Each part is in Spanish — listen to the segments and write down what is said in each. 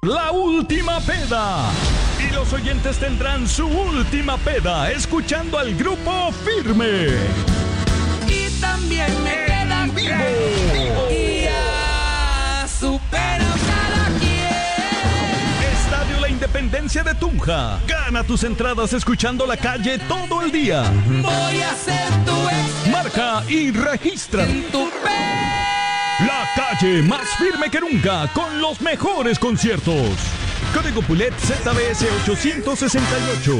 La Última Peda. Y los oyentes tendrán su última peda escuchando al Grupo Firme. Y también me queda vivo. Y ya supero cada quien. Estadio La Independencia de Tunja. Gana tus entradas escuchando La Calle todo el día. Voy a ser tu ex. Marca y registra. En tu La Calle, más firme que nunca, con los mejores conciertos. Código Pulet ZBS 868.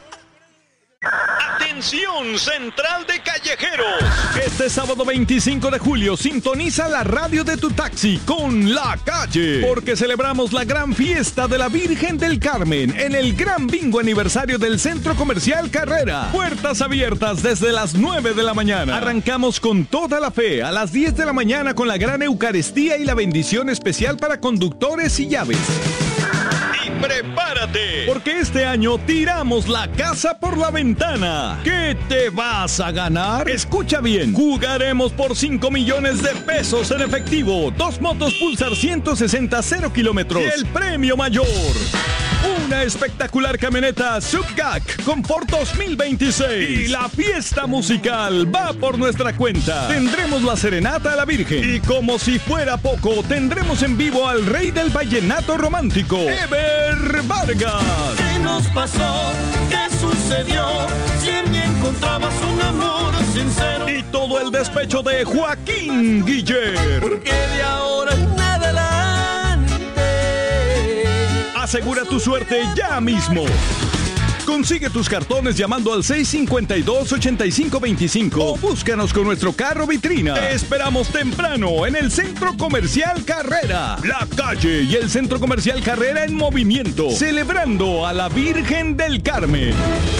Atención, Central de Callejeros. Este sábado 25 de julio sintoniza la radio de tu taxi con La Calle, porque celebramos la gran fiesta de la Virgen del Carmen en el gran bingo aniversario del Centro Comercial Carrera. Puertas abiertas desde las 9 de la mañana. Arrancamos con toda la fe a las 10 de la mañana con la gran Eucaristía y la bendición especial para conductores y llaves. Y prepárate, porque este año tiramos la casa por la ventana. ¿Qué te vas a ganar? Escucha bien, jugaremos por 5 millones de pesos en efectivo, 2 motos Pulsar 160 0 kilómetros y el premio mayor, una espectacular camioneta Subgac Confort 2026. Y la fiesta musical va por nuestra cuenta. Tendremos la serenata a la Virgen. Y como si fuera poco, tendremos en vivo al rey del vallenato romántico, Ever Vargas. ¿Qué nos pasó? ¿Qué sucedió? Si en mí encontrabas un amor sincero. Y todo el despecho de Joaquín Guiller. Porque de ahora en adelante asegura tu suerte ya mismo. Consigue tus cartones llamando al 652-8525 o búscanos con nuestro carro vitrina. Te esperamos temprano en el Centro Comercial Carrera. La Calle y el Centro Comercial Carrera en movimiento, celebrando a la Virgen del Carmen.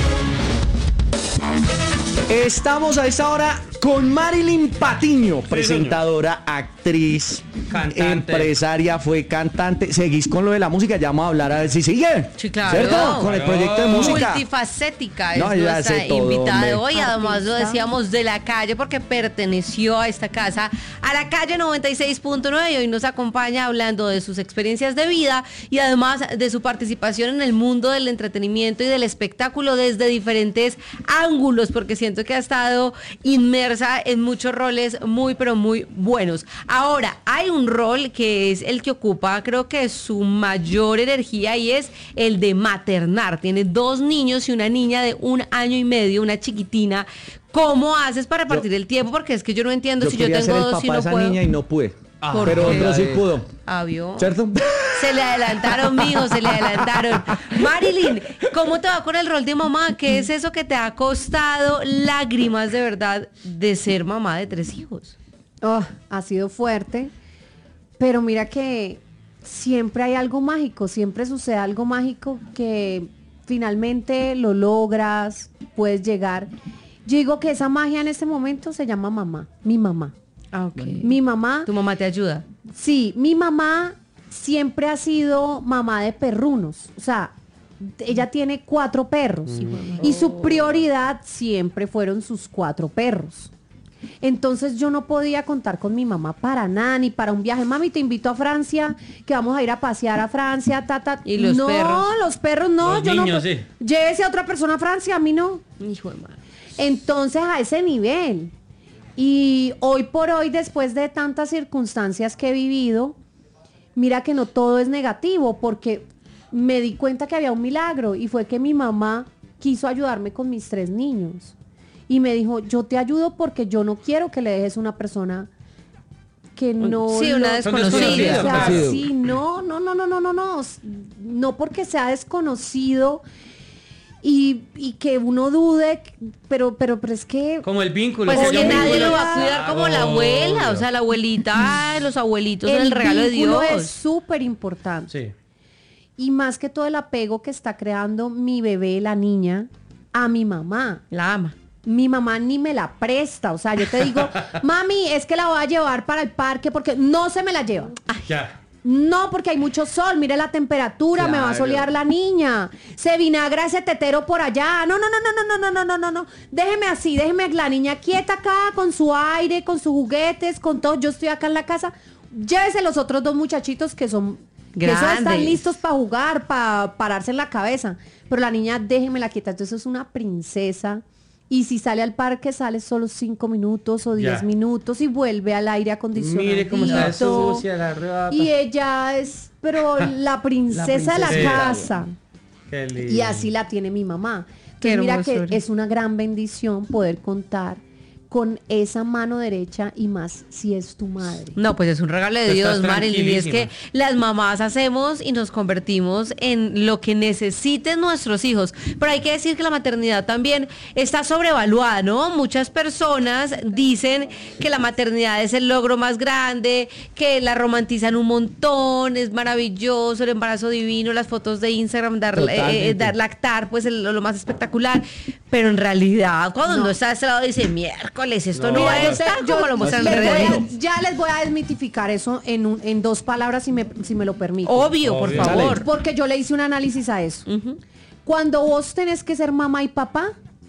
Estamos a esta hora con Marilyn Patiño, presentadora, actriz, cantante, empresaria, fue cantante. Seguís con lo de la música, ya vamos a hablar a ver si sigue. Sí, claro. ¿Cierto? Con el proyecto de música. Multifacética No, es ya nuestra sé todo, invitada de hombre. hoy. Además lo decíamos de La Calle porque perteneció a esta casa, a La Calle 96.9, y hoy nos acompaña hablando de sus experiencias de vida y además de su participación en el mundo del entretenimiento y del espectáculo desde diferentes ángulos, porque siento que ha estado inmersa en muchos roles muy pero muy buenos. Ahora, hay un rol que es el que ocupa, creo que su mayor energía, y es el de maternar. Tiene 2 niños y una niña de 1 año y medio, una chiquitina. ¿Cómo haces para partir el tiempo? Porque es que yo no entiendo si yo tengo 2 y no esa puedo. niña y no pude. ¿Por Pero qué? otro sí pudo. Avión. ¿Cierto? Se le adelantaron, mijo, se le adelantaron. Marilyn, ¿cómo te va con el rol de mamá? ¿Qué es eso que te ha costado lágrimas de verdad de ser mamá de 3 hijos? Oh, ha sido fuerte, pero mira que siempre hay algo mágico, siempre sucede algo mágico que finalmente lo logras, puedes llegar. Yo digo que esa magia en este momento se llama mamá, mi mamá. Ah, ok. Mi mamá. ¿Tu mamá te ayuda? Sí, mi mamá siempre ha sido mamá de perrunos, o sea, ella tiene 4 perros y su prioridad siempre fueron sus 4 perros. Entonces yo no podía contar con mi mamá para nada, ni para un viaje. Mami, te invito a Francia, que vamos a ir a pasear a Francia, ¿Y los perros? No, los perros no. Los yo niños, no. sí. Llévese a otra persona a Francia, a mí no. Hijo de madre. Entonces a ese nivel. Y hoy por hoy, después de tantas circunstancias que he vivido, mira que no todo es negativo, porque me di cuenta que había un milagro, y fue que mi mamá quiso ayudarme con mis 3 niños. Y me dijo, yo te ayudo porque yo no quiero que le dejes una persona que no... Sí, una desconocida. O sea, Desconocido. sí, no porque sea desconocido y que uno dude, pero es que... Como el vínculo. Pues es que yo nadie vínculo. lo va a cuidar como la abuela, o sea, la abuelita, los abuelitos son el regalo de vínculo Dios. es súper importante. Sí. Y más que todo el apego que está creando mi bebé, la niña, a mi mamá. La ama. Mi mamá ni me la presta, o sea, yo te digo, mami, es que la voy a llevar para el parque porque no se me la lleva. Ya. No, porque hay mucho sol, mire la temperatura, me va a Claro. solear la niña. Se vinagra ese tetero por allá. No. Déjeme así, déjeme la niña quieta acá, con su aire, con sus juguetes, con todo. Yo estoy acá en la casa. Llévese los otros 2 muchachitos que son Que eso están Grandes. listos para jugar, para pararse en la cabeza. Pero la niña, déjenmela quieta. Entonces es una princesa. Y si sale al parque, sale solo 5 minutos o 10 Ya. minutos y vuelve al aire acondicionado. Mire cómo está sucia la ropa. Y ella es, pero la princesa de la princesa. casa. Qué lindo. Y así la tiene mi mamá. Qué Entonces, mira que hermosura. es una gran bendición poder contar con esa mano derecha y más si es tu madre. No, pues es un regalo de Tú Dios, estás Marilyn. Y es que tranquilísima. las mamás hacemos y nos convertimos en lo que necesiten nuestros hijos. Pero hay que decir que la maternidad también está sobrevaluada, ¿no? Muchas personas dicen que la maternidad es el logro más grande, que la romantizan un montón, es maravilloso, el embarazo divino, las fotos de Instagram, Totalmente. lactar, pues lo más espectacular. Pero en realidad, cuando uno está de este lado, dice, miércoles, esto no, Mira, es tal como lo muestran en les voy a- redes. ya les voy a desmitificar eso en 2 palabras si me lo permiten. Obvio, por Obvio. favor. Porque yo le hice un análisis a eso. Ujú. Cuando vos tenés que ser mamá y papá,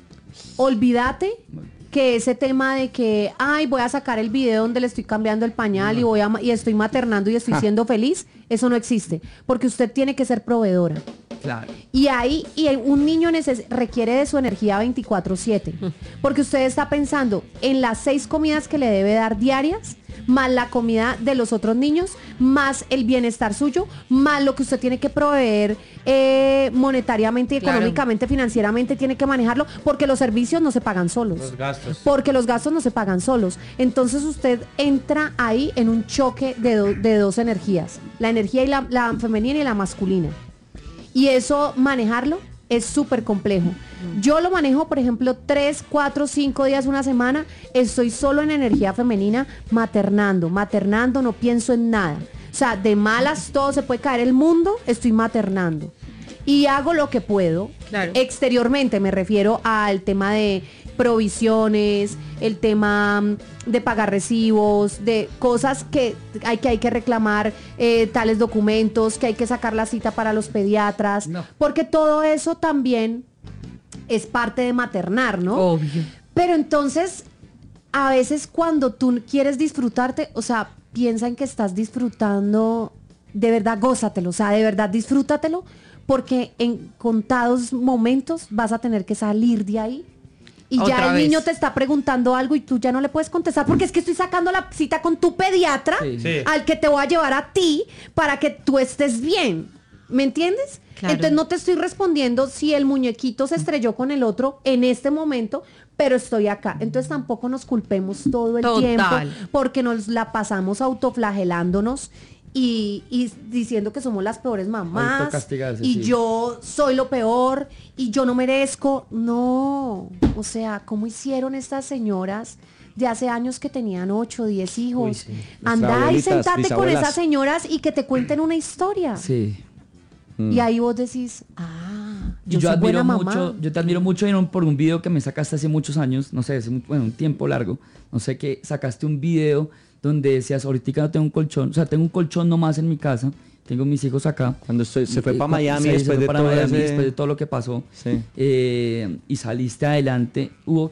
olvídate que ese tema de que, ay, voy a sacar el video donde le estoy cambiando el pañal y estoy maternando y estoy siendo feliz, eso no existe. Porque usted tiene que ser proveedora. Claro. Y ahí, un niño requiere de su energía 24/7. Porque usted está pensando en las 6 comidas que le debe dar diarias, más la comida de los otros niños, más el bienestar suyo, más lo que usted tiene que proveer monetariamente, Claro. económicamente, financieramente, tiene que manejarlo, porque los servicios no se pagan solos. Los gastos. Porque los gastos no se pagan solos. Entonces usted entra ahí en un choque de 2 energías. La energía y la femenina y la masculina. Y eso, manejarlo, es súper complejo. Yo lo manejo, por ejemplo, 3, 4, 5 días, una semana. Estoy solo en energía femenina, maternando, no pienso en nada. O sea, de malas todo se puede caer el mundo, estoy maternando. Y hago lo que puedo. Claro. Exteriormente me refiero al tema de provisiones, el tema de pagar recibos, de cosas que hay que reclamar, tales documentos, que hay que sacar la cita para los pediatras, No. porque todo eso también es parte de maternar, ¿no? Obvio. Pero entonces, a veces cuando tú quieres disfrutarte, o sea, piensa en que estás disfrutando, de verdad gózatelo, o sea, de verdad disfrútatelo, porque en contados momentos vas a tener que salir de ahí. Y Otra ya el vez. niño te está preguntando algo y tú ya no le puedes contestar porque es que estoy sacando la cita con tu pediatra Sí. al que te voy a llevar a ti para que tú estés bien. ¿Me entiendes? Claro. Entonces no te estoy respondiendo si el muñequito se estrelló con el otro en este momento, pero estoy acá. Entonces tampoco nos culpemos todo el Total. tiempo porque nos la pasamos autoflagelándonos y diciendo que somos las peores mamás Autocastigarse, y sí. yo soy lo peor y yo no merezco. No, o sea, ¿cómo hicieron estas señoras de hace años que tenían 8, 10 hijos? Uy, sí. Anda y Abuelitas, sentate con bisabuelas. esas señoras y que te cuenten una historia. Sí. Y ahí vos decís, yo soy admiro buena mamá. mucho, yo te admiro mucho por un video que me sacaste hace muchos años, no sé, un tiempo largo, no sé, que sacaste un video donde decías, ahorita no tengo un colchón, o sea, tengo un colchón nomás en mi casa, tengo mis hijos acá. Cuando se fue para Miami Sí, se después fue de para todo Miami ese- después de todo lo que pasó. Sí. Y saliste adelante.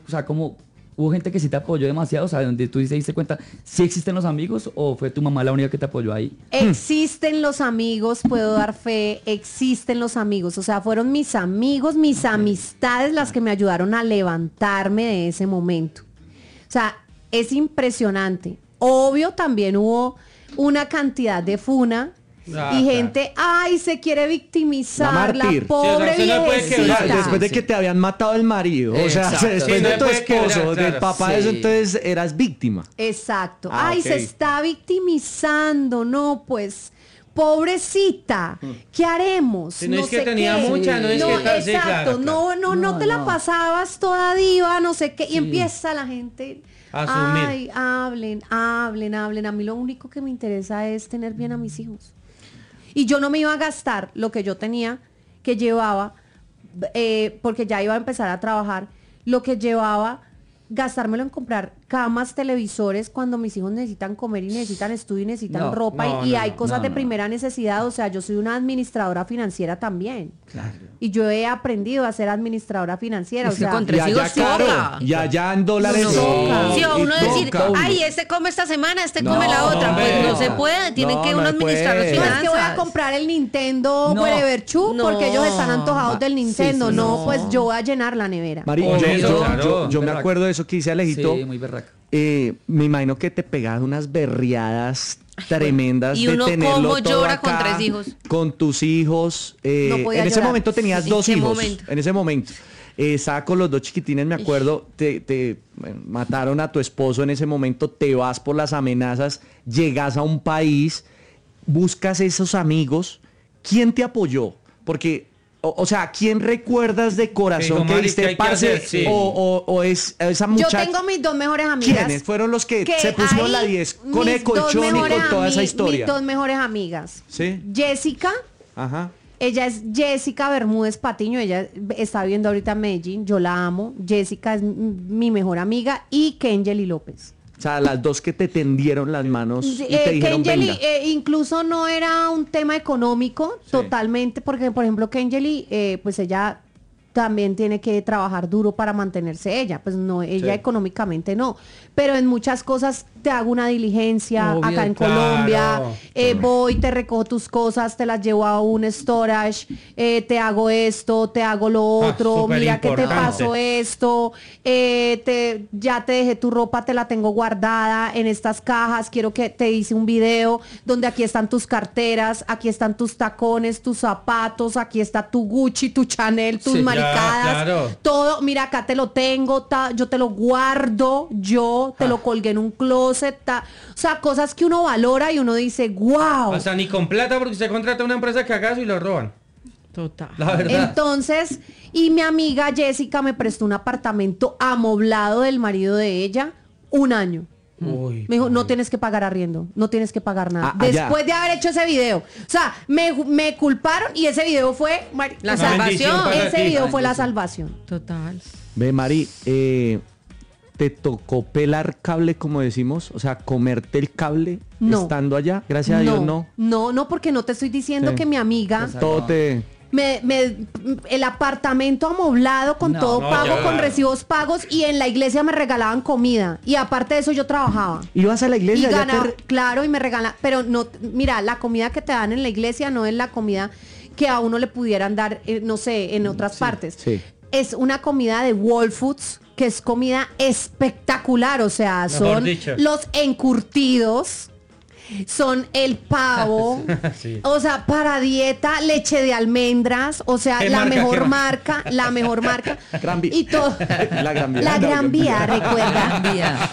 Hubo gente que sí te apoyó demasiado, o sea, donde tú te diste cuenta, ¿sí existen los amigos o fue tu mamá la única que te apoyó ahí? Existen los amigos, puedo dar fe, existen los amigos. O sea, fueron mis amigos, mis amistades las que me ayudaron a levantarme de ese momento. O sea, es impresionante. Obvio, también hubo una cantidad de funa Ah, y claro. gente, ay, se quiere victimizar, La la, mártir. pobre Sí, o sea, usted no puede viejecita. quebrar. Después de Sí. que te habían matado el marido, o sea, Exacto. después Sí, de no tu puede quebrar, esposo, del claro. papá de eso, Sí. entonces eras víctima. Exacto. Ah, Ay, ok. se está victimizando, no, pues, pobrecita, ¿qué haremos? Si no es que sé tenía qué. mucha, no es No, que tal, sí, exacto, claro, no te la pasabas toda diva, no sé qué, y empieza la gente. Asumir. Ay, hablen. A mí lo único que me interesa es tener bien a mis hijos. Y yo no me iba a gastar lo que yo tenía, que llevaba, porque ya iba a empezar a trabajar, lo que llevaba, gastármelo en comprar camas, televisores, cuando mis hijos necesitan comer y necesitan estudio y necesitan No, ropa no, y no, hay no, cosas de no. primera necesidad. O sea, yo soy una administradora financiera también. Claro. Y yo he aprendido a ser administradora financiera. O Es que sea, con 3 hijos toca. Y allá en dólares. Toca. Sí, a uno y decir, toca. ay, este come esta semana, este No, come la otra. hombre. Pues no se puede, tienen No, que no uno se puede. administrar las no es finanzas. que voy a comprar el Nintendo No. Wherever Chu No. porque ellos están antojados del Nintendo. sí, no, no. pues yo voy a llenar la nevera. Mari, Por yo, eso, yo- claro. yo- yo me Berraca. acuerdo de eso que hice Alejito. Sí, muy berraca. Me imagino que te pegabas unas berriadas tremendas Y de uno tenerlo cómo todo llora acá, con 3 hijos. con tus hijos. No podía en ese llorar. momento tenías ¿En 2 qué hijos. momento? En ese momento. Estaba con los 2 chiquitines, me acuerdo. Bueno, mataron a tu esposo en ese momento. Te vas por las amenazas. Llegas a un país. Buscas esos amigos. ¿Quién te apoyó? Porque... O sea, ¿quién recuerdas de corazón Digo, que Mari, ¿qué diste hay que parce? hacer? Sí. O es esa Yo muchacha. tengo mis 2 mejores amigas. ¿Quiénes fueron los que que se pusieron ahí la 10 con mis el colchón y dos con mejores toda esa Mis historia? 2 mejores amigas. Sí. Jessica. Ajá. Ella es Jessica Bermúdez Patiño, ella está viviendo ahorita en Medellín, yo la amo. Jessica es mi mejor amiga y Kenjeli López. O sea, las dos que te tendieron las manos y te dijeron, Kenjeli, venga. incluso no era un tema económico totalmente, porque por ejemplo Kenjeli, pues ella también tiene que trabajar duro para mantenerse ella, pues no, ella Sí. económicamente no, pero en muchas cosas te hago una diligencia Obvio, acá en claro. Colombia, voy, te recojo tus cosas, te las llevo a un storage, te hago esto, te hago lo otro, súper mira que te importante. pasó esto, ya te dejé tu ropa, te la tengo guardada en estas cajas, quiero que te hice un video donde aquí están tus carteras, aquí están tus tacones, tus zapatos, aquí está tu Gucci, tu Chanel, tus Sí, ya, maricadas, claro. todo, mira acá te lo tengo, yo te lo guardo, yo te lo colgué en un closet, o sea, cosas que uno valora y uno dice, wow. O sea, ni con plata porque usted contrata a una empresa que haga eso y lo roban. Total. La verdad. Entonces, y mi amiga Jessica me prestó un apartamento amoblado del marido de ella 1 año. Uy, Me dijo, no tienes que pagar arriendo, no tienes que pagar nada. Ah, allá. Después de haber hecho ese video. O sea, me culparon y ese video fue... La o sea, salvación. para ese ti. video fue la salvación. Total. Ve, Mari, ¿te tocó pelar cable, como decimos? O sea, comerte el cable No. estando allá. Gracias a Dios, no. No, porque no te estoy diciendo Sí. que mi amiga... Todo te... el apartamento amoblado con No, todo no, pago, ya. con recibos pagos y en la iglesia me regalaban comida. Y aparte de eso yo trabajaba. Ibas a la Y iglesia, ya ganaba, te... claro, y me regalan, pero no, mira, la comida que te dan en la iglesia no es la comida que a uno le pudieran dar, no sé, en otras partes. sí. Es una comida de Whole Foods, que es comida espectacular, o sea, Mejor son dicho. los encurtidos, son el pavo, Sí. o sea, para dieta, leche de almendras, o sea, ¿Qué la marca? mejor ¿Qué marca, la mejor marca. Gran Vía. Y todo. La Gran Vía. La No, Gran Vía, recuerda.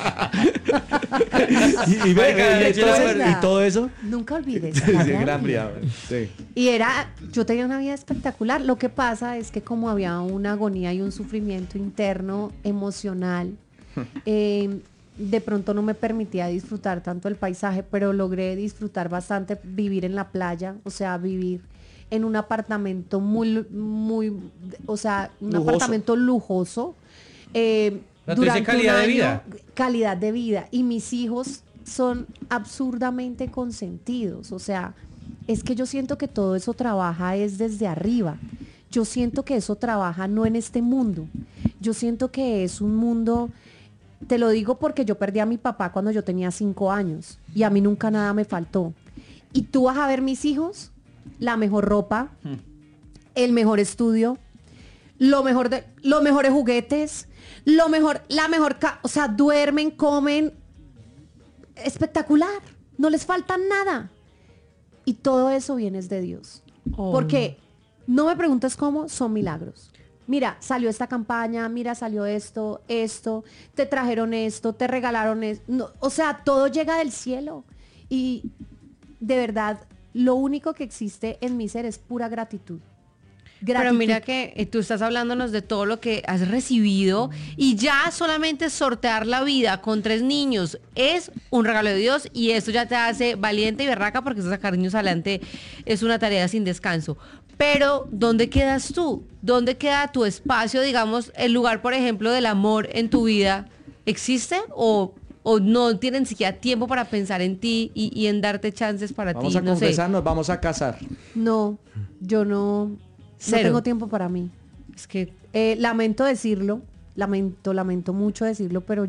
Y ve, Marca de leche de entonces, almendra. ¿y todo eso? Nunca olvides. Sí, la sí, Gran Gran Vía. Vía. Sí. Y yo tenía una vida espectacular. Lo que pasa es que como había una agonía y un sufrimiento interno, emocional, de pronto no me permitía disfrutar tanto el paisaje, pero logré disfrutar bastante vivir en la playa, o sea, vivir en un apartamento o sea, un Lujoso. apartamento lujoso. Pero tú dices calidad de vida. Calidad de vida. Y mis hijos son absurdamente consentidos. O sea, es que yo siento que todo eso trabaja es desde arriba. Yo siento que eso trabaja no en este mundo. Yo siento que es un mundo, te lo digo porque yo perdí a mi papá cuando yo tenía 5 años y a mí nunca nada me faltó. Y tú vas a ver mis hijos, la mejor ropa, el mejor estudio, los mejores juguetes, o sea, duermen, comen, espectacular, no les falta nada. Y todo eso viene de Dios. Porque no me preguntes cómo, son milagros. Mira, salió esta campaña, mira, salió esto, te trajeron esto, te regalaron esto. No, o sea, todo llega del cielo. Y de verdad, lo único que existe en mi ser es pura gratitud. Pero mira que tú estás hablándonos de todo lo que has recibido y ya solamente sortear la vida con 3 niños es un regalo de Dios y eso ya te hace valiente y berraca porque sacar niños adelante es una tarea sin descanso. Pero, ¿dónde quedas tú? ¿Dónde queda tu espacio, digamos, el lugar, por ejemplo, del amor en tu vida? ¿Existe o no tienen siquiera tiempo para pensar en ti y en darte chances para Vamos ti? a No sé. confesar, nos vamos a casar. No, yo no. Cero. No tengo tiempo para mí. Es que Lamento decirlo, lamento mucho decirlo, pero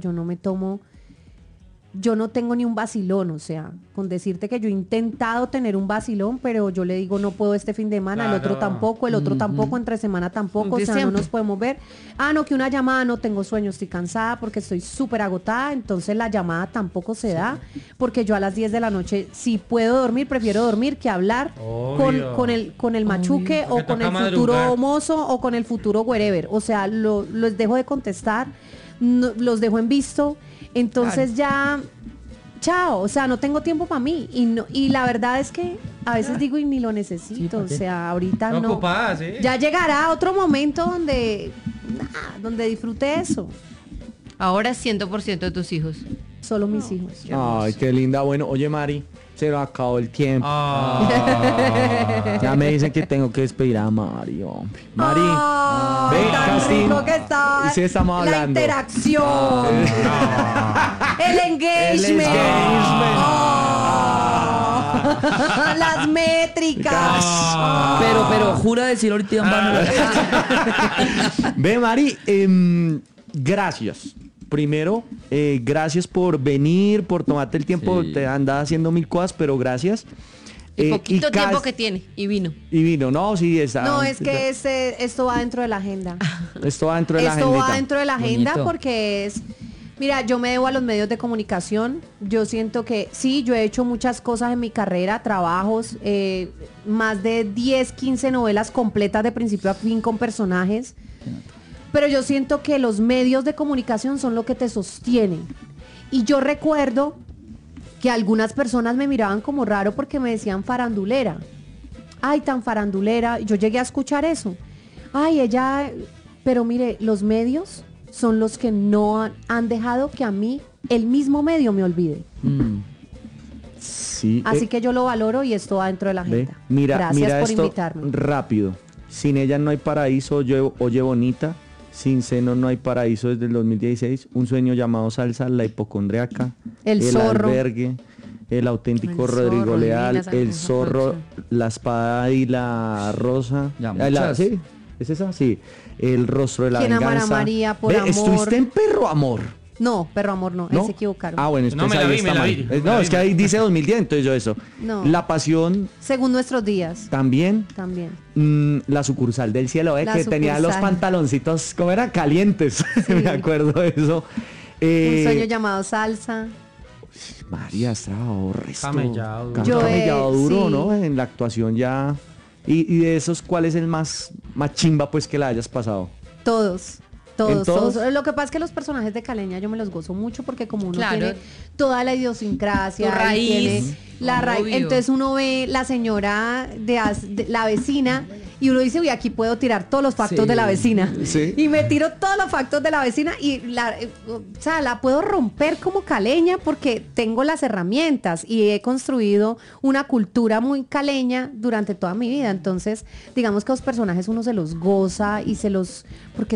yo no tengo ni un vacilón, o sea, con decirte que yo he intentado tener un vacilón, pero yo le digo no puedo este fin de semana, el otro tampoco, entre semana tampoco, o sea, no nos podemos ver. No, que una llamada, no tengo sueño, estoy cansada porque estoy súper agotada, entonces la llamada tampoco se da, porque yo a las 10 de la noche, si puedo dormir, prefiero dormir que hablar con el machuque o con el futuro mozo o con el futuro wherever, o sea, los dejo de contestar, los dejo en visto. Entonces ya, chao, o sea, no tengo tiempo para mí. Y la verdad es que a veces digo y ni lo necesito, o sea, ahorita no. Ocupada, ¿sí? Ya llegará otro momento donde disfrute eso. ahora es 100% de tus hijos. Solo mis hijos. Ay, qué linda. Bueno, oye, Mari, se nos acabó el tiempo. Ya me dicen que tengo que despedir a Mari, hombre. Mari, Ay, ve, tan Castín. rico que está Sí, estamos la hablando. interacción, el engagement, las métricas. Pero jura decir ahorita en vano. Ve, Mari, gracias. Primero, gracias por venir, por tomarte el tiempo. Sí. Te andas haciendo mil cosas, pero gracias. Y poquito y tiempo que tiene. Y vino. Y vino, no, sí, está. No, es que esto va dentro de la agenda. Esto va dentro de la Esto agendita. va dentro de la agenda Bonito. porque es... Mira, yo me debo a los medios de comunicación. Yo siento que sí, yo he hecho muchas cosas en mi carrera, trabajos, más de 10, 15 novelas completas de principio a fin con personajes. Pero yo siento que los medios de comunicación son lo que te sostienen. Y yo recuerdo que algunas personas me miraban como raro porque me decían farandulera. Ay, tan farandulera. Yo llegué a escuchar eso. Ay, ella... Pero mire, los medios son los que no han dejado que a mí el mismo medio me olvide. Sí. Así que yo lo valoro y esto va dentro de la Ve, agenda. mira, Gracias mira por esto invitarme. rápido. Sin ella no hay paraíso, oye bonita. Sin seno no hay paraíso desde el 2016. Un sueño llamado salsa, la hipocondriaca. El zorro. albergue. El auténtico El Rodrigo zorro, Leal. divina esa El zorro, la espada y la rosa. Ya, Sí, ¿es esa? Sí. El rostro de la ¿Quién amará a venganza. María por Ve, amor? estuviste en Perro Amor. No, Perro Amor no, ¿No? ahí se equivocaron. Bueno, No, entonces me la ahí vi, está me la mal. vi, me No, la es vi. que ahí dice 2010, entonces yo eso. No. La Pasión Según nuestros días, también. también. La sucursal del cielo, La que tenía los sucursal. pantaloncitos, ¿cómo era? Calientes. Me acuerdo de eso. Un sueño llamado Salsa. María has trabajado resto. Camellado duro. Yo, Camellado duro, sí. ¿no? En la actuación ya. Y de esos, ¿cuál es el más chimba pues que la hayas pasado? Todos. ¿En todos? Lo que pasa es que los personajes de Caleña yo me los gozo mucho porque como uno Claro. tiene toda la idiosincrasia, Tu raíz. tiene la raíz, Obvio. entonces uno ve la señora de la vecina y uno dice, uy, aquí puedo tirar todos los factos Sí. de la vecina. Sí. Y me tiro todos los factos de la vecina y o sea, la puedo romper como caleña porque tengo las herramientas y he construido una cultura muy caleña durante toda mi vida. Entonces, digamos que los personajes uno se los goza y porque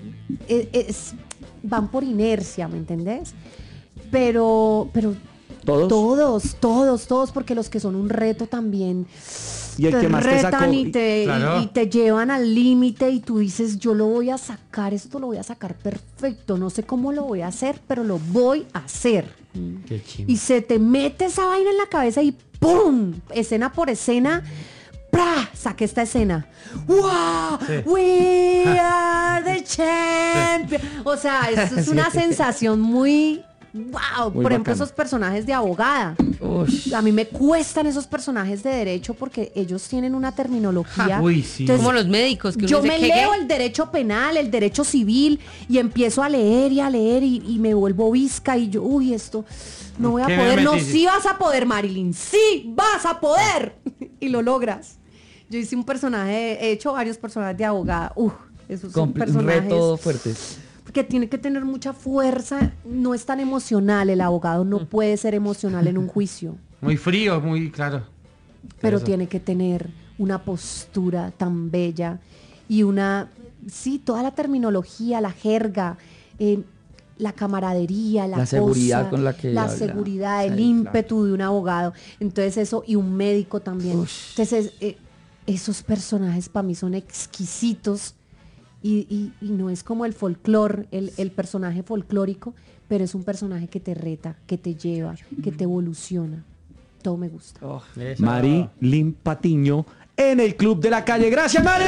van por inercia, ¿me entendés? Pero ¿Todos? todos, porque los que son un reto también Y el te que más te sacó. retan Claro. y te llevan al límite y tú dices, yo lo voy a sacar, esto lo voy a sacar perfecto, no sé cómo lo voy a hacer, pero lo voy a hacer. Qué chimba. Y se te mete esa vaina en la cabeza y ¡pum! Escena por escena, ¡pra! Saqué esta escena. ¡Wow! We are the champions. O sea, eso es una sensación muy... ¡Wow! Muy Por ejemplo, bacana. esos personajes de abogada. A mí me cuestan esos personajes de derecho porque ellos tienen una terminología. Uy, sí. Como los médicos que uno Yo dice, me ¿qué, leo qué? el derecho penal, el derecho civil y empiezo a leer y me vuelvo visca y yo, uy, esto no voy a ¿Qué me poder. No, metiste? sí vas a poder, Marilyn, sí vas a poder. Y lo logras. Yo hice un personaje, he hecho varios personajes de abogada. Esos son Un personajes reto fuerte. que tiene que tener mucha fuerza. No es tan emocional, el abogado no puede ser emocional en un juicio. Muy frío, muy claro. Pero Eso. tiene que tener una postura tan bella y toda la terminología, la jerga, la camaradería, la seguridad cosa, con la que la habla. seguridad, el Sí, ímpetu de un abogado. Entonces eso, y un médico también. Entonces, esos personajes para mí son exquisitos y no es como el folclore, el personaje folclórico, pero es un personaje que te reta, que te lleva, que te evoluciona. Todo me gusta. Marilyn Patiño en el Club de la Calle. ¡Gracias, Mari!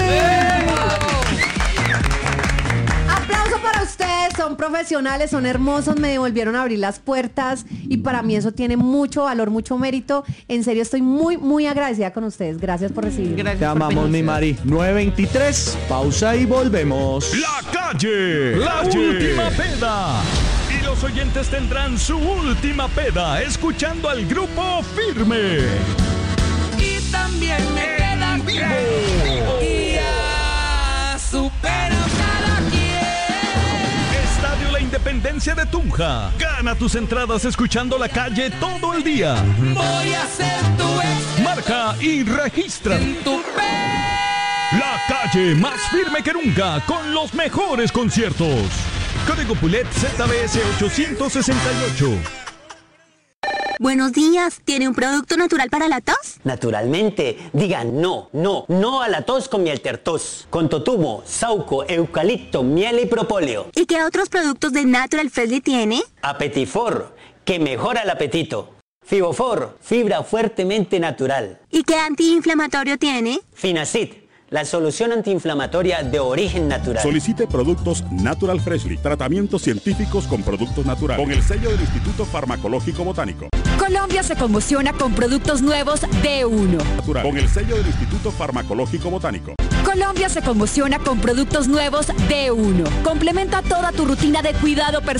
Aplauso para ustedes, son profesionales, son hermosos, me volvieron a abrir las puertas y para mí eso tiene mucho valor, mucho mérito. En serio, estoy muy, muy agradecida con ustedes. Gracias por recibirme. Gracias Te por amamos, venir. mi Mari. 9:23, pausa y volvemos. La Calle, la última peda. Y los oyentes tendrán su última peda escuchando al grupo Firme. Y también me queda Vivo. y ya supero cada quien. Estadio La Independencia de Tunja. Gana tus entradas escuchando La Calle todo el día. Voy a ser tu ex Marca y registra. en tu La Calle, más firme que nunca, con los mejores conciertos. Código PULET ZBS 868. Buenos días, ¿tiene un producto natural para la tos? Naturalmente, diga no a la tos con miel tertos, con totumo, sauco, eucalipto, miel y propóleo. ¿Y qué otros productos de Natural Freshly tiene? Apetifor, que mejora el apetito. Fibofor, fibra fuertemente natural. ¿Y qué antiinflamatorio tiene? Finacid, la solución antiinflamatoria de origen natural. Solicite productos Natural Freshly, tratamientos científicos con productos naturales, con el sello del Instituto Farmacológico Botánico. Colombia se conmociona con productos nuevos de uno. Natural, con el sello del Instituto Farmacológico Botánico. Colombia se conmociona con productos nuevos de uno. Complementa toda tu rutina de cuidado personal.